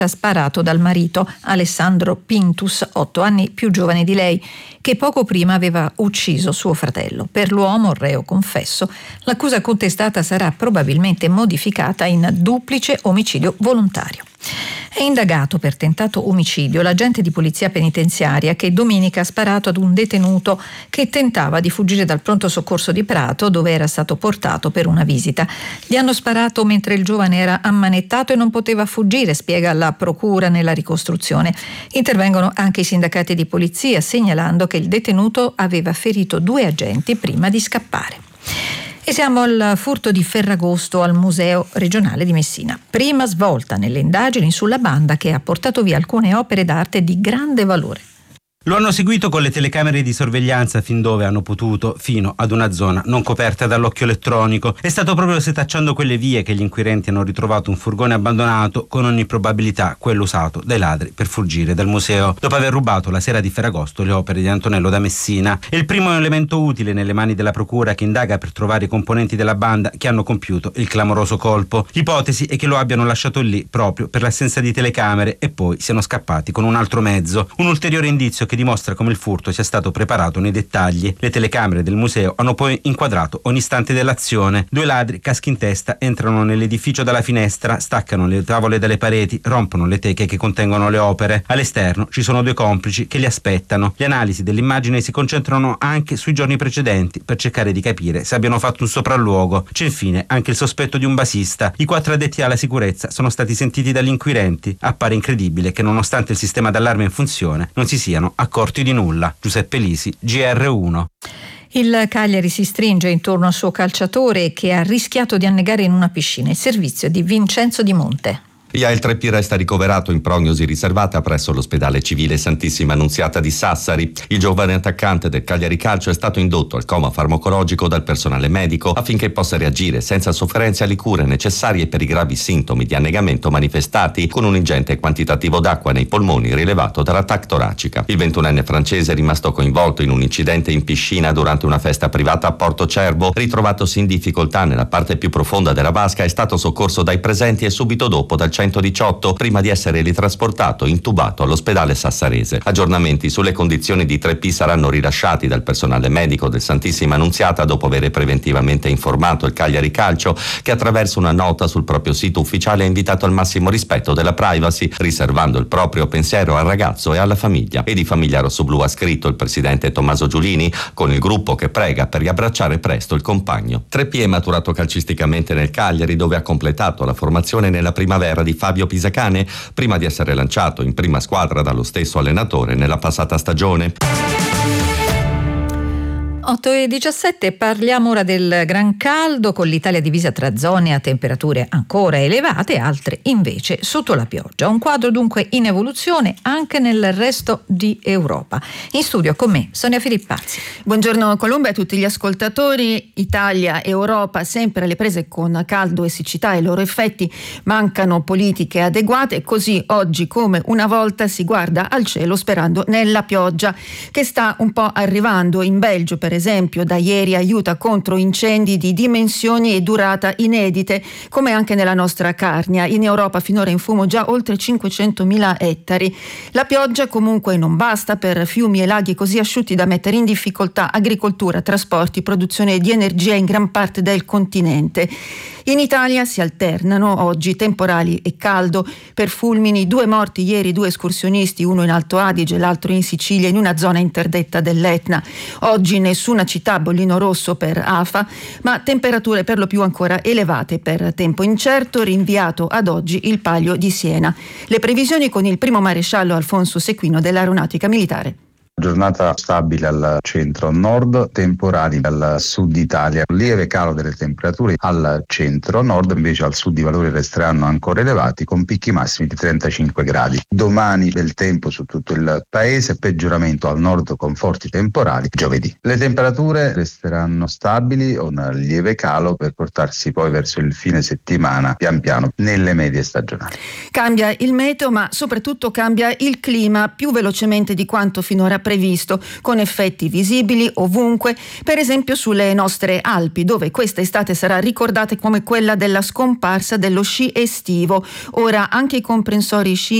sparato dal marito Alessandro Pintus, 8 anni più giovane di lei, che poco prima aveva ucciso suo fratello. Per l'uomo, reo confesso, l'accusa contestata sarà probabilmente modificata in duplice omicidio volontario. È indagato per tentato omicidio l'agente di polizia penitenziaria che domenica ha sparato ad un detenuto che tentava di fuggire dal pronto soccorso di Prato, dove era stato portato per una visita. Gli hanno sparato mentre il giovane era ammanettato e non poteva fuggire, spiega la procura nella ricostruzione. Intervengono anche i sindacati di polizia, segnalando che il detenuto aveva ferito 2 agenti prima di scappare. E siamo al furto di Ferragosto al Museo regionale di Messina. Prima svolta nelle indagini sulla banda che ha portato via alcune opere d'arte di grande valore. Lo hanno seguito con le telecamere di sorveglianza fin dove hanno potuto, fino ad una zona non coperta dall'occhio elettronico. È stato proprio setacciando quelle vie che gli inquirenti hanno ritrovato un furgone abbandonato, con ogni probabilità quello usato dai ladri per fuggire dal museo, dopo aver rubato la sera di Ferragosto le opere di Antonello da Messina. È il primo elemento utile nelle mani della procura, che indaga per trovare i componenti della banda che hanno compiuto il clamoroso colpo. L'ipotesi è che lo abbiano lasciato lì proprio per l'assenza di telecamere e poi siano scappati con un altro mezzo. Un ulteriore indizio che dimostra come il furto sia stato preparato nei dettagli. Le telecamere del museo hanno poi inquadrato ogni istante dell'azione. 2 ladri, caschi in testa, entrano nell'edificio dalla finestra, staccano le tavole dalle pareti, rompono le teche che contengono le opere. All'esterno ci sono 2 complici che li aspettano. Le analisi dell'immagine si concentrano anche sui giorni precedenti per cercare di capire se abbiano fatto un sopralluogo. C'è infine anche il sospetto di un basista. I 4 addetti alla sicurezza sono stati sentiti dagli inquirenti. Appare incredibile che, nonostante il sistema d'allarme in funzione, non si siano accorti di nulla. Giuseppe Lisi, GR1. Il Cagliari si stringe intorno al suo calciatore che ha rischiato di annegare in una piscina. Il servizio di Vincenzo Di Monte. Yael Treppi resta ricoverato in prognosi riservata presso l'ospedale civile Santissima Annunziata di Sassari. Il giovane attaccante del Cagliari Calcio è stato indotto al coma farmacologico dal personale medico affinché possa reagire senza sofferenze alle cure necessarie per i gravi sintomi di annegamento manifestati, con un ingente quantitativo d'acqua nei polmoni rilevato dalla TAC toracica. Il 21enne francese è rimasto coinvolto in un incidente in piscina durante una festa privata a Porto Cervo. Ritrovatosi in difficoltà nella parte più profonda della vasca, è stato soccorso dai presenti e subito dopo dal 118, prima di essere ritrasportato intubato all'ospedale sassarese. Aggiornamenti sulle condizioni di Treppi saranno rilasciati dal personale medico del Santissima Annunziata dopo aver preventivamente informato il Cagliari Calcio, che attraverso una nota sul proprio sito ufficiale ha invitato al massimo rispetto della privacy, riservando il proprio pensiero al ragazzo e alla famiglia. E di Famiglia Rossoblu ha scritto il presidente Tommaso Giulini, con il gruppo che prega per riabbracciare presto il compagno. Treppi è maturato calcisticamente nel Cagliari, dove ha completato la formazione nella primavera di Fabio Pisacane, prima di essere lanciato in prima squadra dallo stesso allenatore nella passata stagione. 8:17, parliamo ora del gran caldo, con l'Italia divisa tra zone a temperature ancora elevate e altre invece sotto la pioggia. Un quadro dunque in evoluzione anche nel resto di Europa. In studio con me Sonia Filippazzi. Buongiorno Colomba e a tutti gli ascoltatori. Italia, Europa sempre alle prese con caldo e siccità e i loro effetti. Mancano politiche adeguate, così oggi come una volta si guarda al cielo sperando nella pioggia che sta un po' arrivando. In Belgio per esempio da ieri aiuta contro incendi di dimensioni e durata inedite, come anche nella nostra Carnia. In Europa finora in fumo già oltre 500.000 ettari. La pioggia comunque non basta per fiumi e laghi così asciutti da mettere in difficoltà agricoltura, trasporti, produzione di energia in gran parte del continente. In Italia si alternano oggi temporali e caldo. Per fulmini 2 morti ieri, 2 escursionisti, uno in Alto Adige, l'altro in Sicilia, in una zona interdetta dell'Etna. Oggi nessuna città bollino rosso per afa, ma temperature per lo più ancora elevate per tempo incerto, rinviato ad oggi il Palio di Siena. Le previsioni con il primo maresciallo Alfonso Sequino dell'Aeronautica Militare. Giornata stabile al centro-nord, temporali al sud Italia, lieve calo delle temperature al centro-nord, invece al sud i valori resteranno ancora elevati con picchi massimi di 35 gradi. Domani bel tempo su tutto il paese, peggioramento al nord con forti temporali giovedì. Le temperature resteranno stabili o un lieve calo per portarsi poi verso il fine settimana pian piano nelle medie stagionali. Cambia il meteo, ma soprattutto cambia il clima più velocemente di quanto finora previsto previsto, con effetti visibili ovunque, per esempio sulle nostre Alpi, dove questa estate sarà ricordata come quella della scomparsa dello sci estivo. Ora anche i comprensori sci